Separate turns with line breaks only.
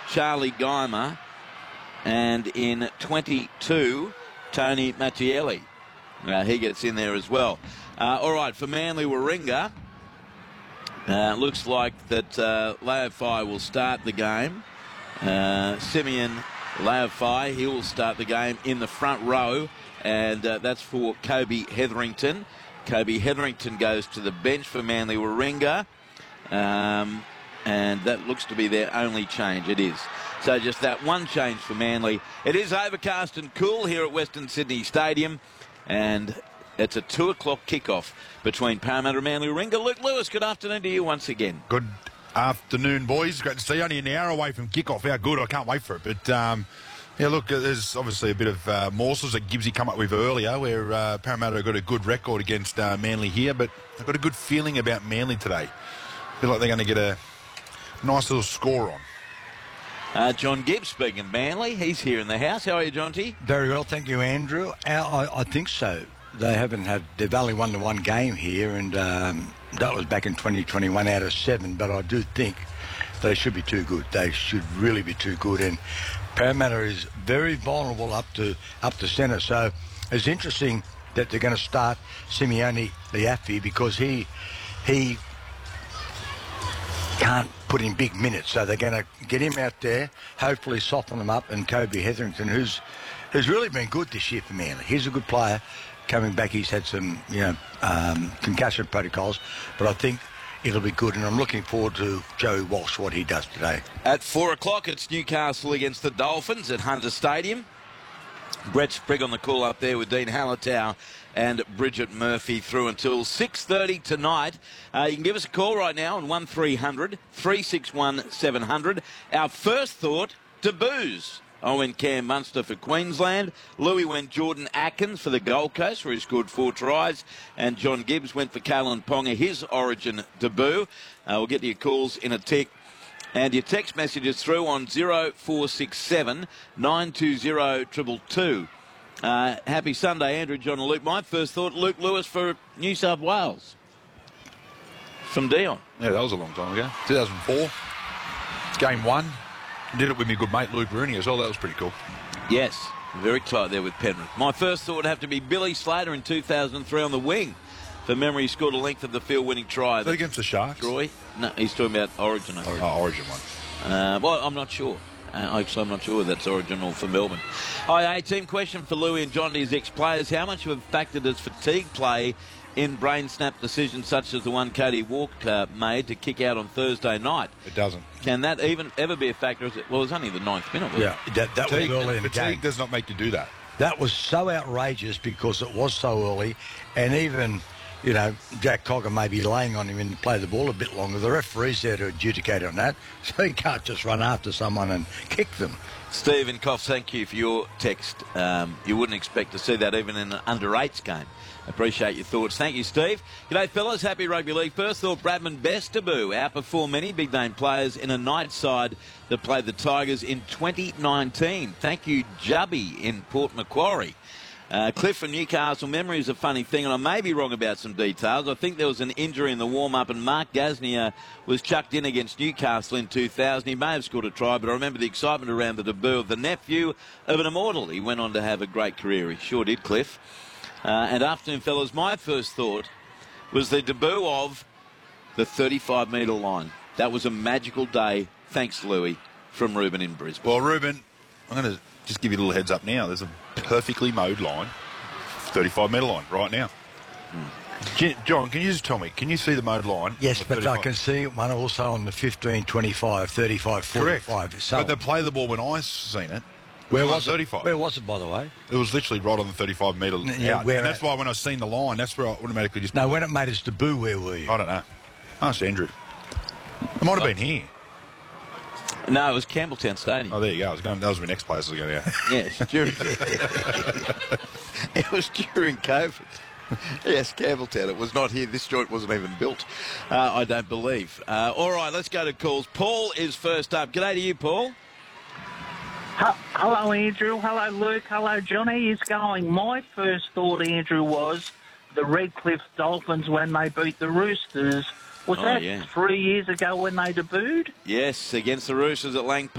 Charlie Geimer, and in 22, Tony Mattielli. He gets in there as well. All right, for Manly Warringah, looks like that Leofai will start the game. Simeon Leofai, he will start the game in the front row, and that's for Kobe Hetherington. Kobe Hetherington goes to the bench for Manly Warringah, and that looks to be their only change. It is. So just that one change for Manly. It is overcast and cool here at Western Sydney Stadium, and it's a 2 o'clock kickoff between Parramatta and Manly Warringah. Luke Lewis, good afternoon to you once again.
Good afternoon, boys. Great to see you. Only an hour away from kickoff. How good. I can't wait for it. But, yeah, look, there's obviously a bit of morsels that Gibbsy come up with earlier where Parramatta got a good record against Manly here, but I've got a good feeling about Manly today. I feel like they're going to get a nice little score on.
John Gibbs, speaking of Manly, he's here in the house. How are you, John T?
Very well, thank you, Andrew. I think so. They've only won the one game here, and that was back in 2021 out of 7, but I do think they should be too good. They should really be too good, and Parramatta is very vulnerable up to centre, so it's interesting that they're going to start Simeone Leafi because he can't put in big minutes, so they're going to get him out there, hopefully soften him up, and Kobe Hetherington, who's really been good this year for Manly. He's a good player. Coming back, he's had some, concussion protocols, but I think it'll be good, and I'm looking forward to Joey Walsh, what he does today.
At 4 o'clock, it's Newcastle against the Dolphins at Hunter Stadium. Brett Sprigg on the call up there with Dean Hallertau and Bridget Murphy through until 6:30 tonight. You can give us a call right now on 1300 361 700. Our first thought, debuts. I went Cam Munster for Queensland. Louis went Jordan Atkins for the Gold Coast, where he scored 4 tries. And John Gibbs went for Kalen Ponga, his Origin debut. We'll get to your calls in a tick. And your text messages through on 0467 920 222. Happy Sunday, Andrew, John and Luke. My first thought, Luke Lewis for New South Wales. From Dion.
Yeah, that was a long time ago. 2004. Game 1. Did it with my good mate Luke Rooney as well. That was pretty cool.
Yes, very close there with Penrith. My first thought would have to be Billy Slater in 2003 on the wing. For memory, he scored a length of the field-winning try.
Is that against the Sharks?
Troy? No, he's talking about Origin.
Origin one.
Well, I'm not sure. Actually, I'm not sure that's original for Melbourne. Hi, team question for Louis and John, his ex-players. How much of a factor does fatigue play in brain snap decisions such as the one Cody Walker made to kick out on Thursday night?
It doesn't.
Can that even ever be a factor? Well, it was only the 9th minute.
Yeah, that was early in the game.
Fatigue does not make you do that.
That was so outrageous because it was so early, and even, Jack Cogger may be laying on him and play the ball a bit longer. The referee's there to adjudicate on that, so he can't just run after someone and kick them.
Stephen Coff, thank you for your text. You wouldn't expect to see that even in an under-8s game. Appreciate your thoughts. Thank you, Steve. G'day, fellas. Happy Rugby League. First thought, Bradman Best debut. Outperformed many big-name players in a night side that played the Tigers in 2019. Thank you, Jubby in Port Macquarie. Cliff from Newcastle, memory is a funny thing, and I may be wrong about some details. I think there was an injury in the warm-up, and Mark Gasnier was chucked in against Newcastle in 2000. He may have scored a try, but I remember the excitement around the debut of the nephew of an immortal. He went on to have a great career. He sure did, Cliff. And afternoon, fellas, my first thought was the debut of the 35-metre line. That was a magical day. Thanks, Louis, from Ruben in Brisbane.
Well, Ruben, I'm going to just give you a little heads up now. There's a perfectly mowed line, 35-metre line right now. John, can you just tell me, can you see the mowed line?
Yes, but I can see one also on the 15, 25, 35, 45.
Correct.
So
but they play the ball when I seen it.
Where was it?
35.
Where was it, by the way?
It was literally right on the 35-metre out. And that's why when I seen the line, that's where I automatically just...
No, when it made its debut, where were you?
I don't know. Ask Andrew. It might have been here.
No, it was Campbelltown Stadium.
Oh, there you go. That was my next place I was going to go.
Yes, it was during COVID. Yes, Campbelltown. It was not here. This joint wasn't even built, I don't believe. All right, let's go to calls. Paul is first up. G'day to you, Paul.
Hello, Andrew. Hello, Luke. Hello, Johnny. Is going. My first thought, Andrew, was the Redcliffe Dolphins when they beat the Roosters. Was that 3 years ago when they debuted?
Yes, against the Roosters at Lang